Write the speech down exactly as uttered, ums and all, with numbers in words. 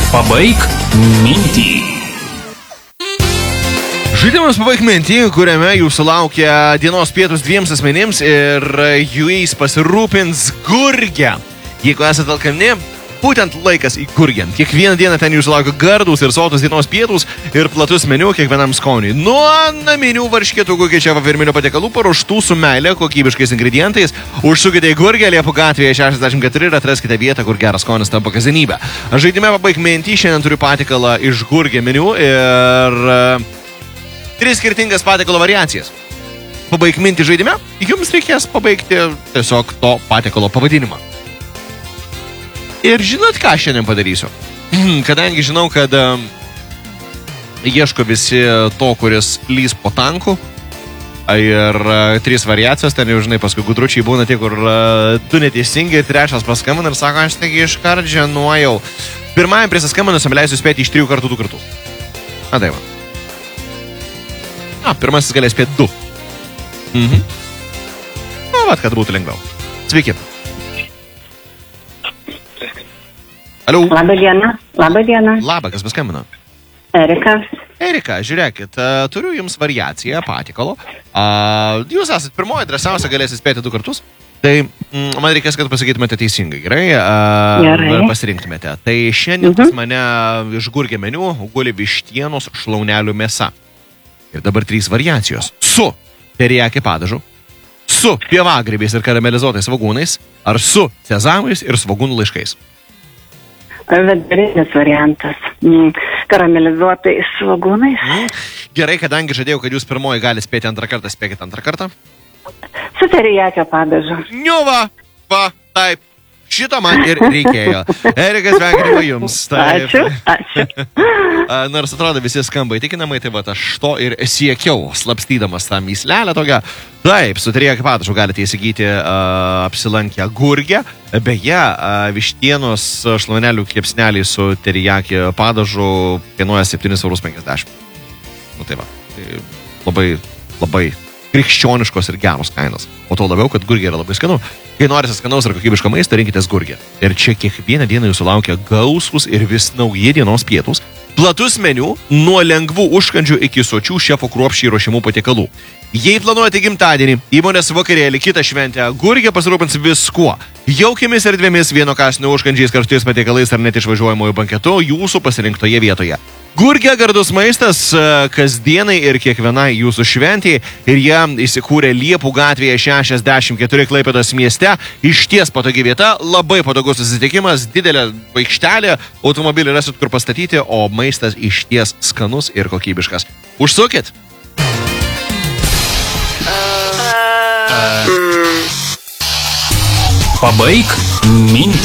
Pabaik mintį. Žaidimas Pabaik mintį, kuriame jūsų laukia dienos pietus dviems asmenims ir jais pasirūpins Gurgė. Jeigu esate alkani, būtent laikas į Gurgę. Kiekvieną dieną ten jūsų laukia gardūs ir sotus dienos pietus ir platus meniu kiekvienam skoniui. Nuo naminių varškėtų Gugičevo firminių patiekalų paruoštų su meile kokybiškais ingredientais. Užsukite į Gurgę, Liepų gatvėje šešiasdešimt keturi ir atraskite vietą, kur geras skonis tampa kasdienybė. Žaidime Pabaik mintį, šiandien turiu patiekalą iš Gurgė meniu ir uh, tris skirtingas patiekalo variacijas. Pabaik mintį žaidime, jums reikės pabaigti tiesiog to patiekalo pavadinimą. Ir žinot, ką šiandien padarysiu? Kadangi žinau, kad uh, ieško visi to, kuris lys po tanku, ir uh, trys variacijos, ten jau žinai, paskui gudručiai būna tie, kur uh, du neteisingi, trečias paskambina ir sako, aš taigi iškart žinojau. Pirmajam prisiskambinusam leisiu spėti iš trijų kartų du kartus. Na tai va. A, pirmasis galės spėti du. Mhm. Na, vat, kad būtų lengviau. Sveiki. Aliu. Labą dieną. Labą dieną. Labą, kas paskambino? Erika. Erika, žiūrėkit, uh, turiu jums variaciją patiekalo. Uh, jūs esat pirmoji, drąsiausia galėsit spėti du kartus. Tai mm, man reikės, kad pasakytumėte teisingai, gerai? Uh, gerai. Pasirinktumėte. Tai šiandien Mhm. pas mane iš Gurgė meniu guli vištienos šlaunelių mėsa. Ir dabar trys variacijos. Su teriyaki padažu, su pievagrybiais ir karamelizuotais svogūnais, ar su sezamais ir svogūnų laiškais. Vidurinis variantas. Mm. Karamelizuotais svogūnais. Mm. Gerai, kadangi žadėjau, kad jūs pirmoji gali spėti antrą kartą, spėkite antrą kartą. Su terijakio padažu. Niuva, va, taip. Šito man ir reikėjo. Erika, sveikinimai jums. Taip. Ačiū, ačiū. Nors atrodo visi skamba įtikinamai, tai va, aš to ir siekiau, slapstydamas tą myslelę tokią. Taip, su teriyaki padažu galite įsigyti uh, apsilankę Gurgę. Beje, uh, vištienos šlaunelių kepsneliai su teriyaki padažu kainuoja septynis eurus penkiasdešimt. Nu tai va, tai labai, labai krikščioniškos ir geros kainos. O to labiau, kad Gurgė yra labai skanu. Kai norite skanaus ir kokybiško maisto, rinkitės Gurgę. Ir čia kiekvieną dieną jūsų laukia gausūs ir vis nauji dienos pietus. Platus meniu nuo lengvų užkandžių iki sočių šefo kruopščiai ruošimų patiekalų. Jei planuojate gimtadienį, įmonės vakarėlį, kitą šventę, Gurgė pasirūpins viskuo. Jaukiamis erdvėmis, vieno kąsnio užkandžiais, karštais patiekalais ar net išvažiuojamojo banketu jūsų pasirinktoje vietoje. Gurgė gardus maistas kasdienai ir kiekvienai jūsų šventėje ir jie įsikūrė Liepų gatvėje šešiasdešimt keturi Klaipėdos mieste. Išties patogi vieta, labai patogus susitikimas, didelė aikštelė, automobilį rasit kur pastatyti, o maistas išties skanus ir kokybiškas. Užsukit! Pabaik mintį.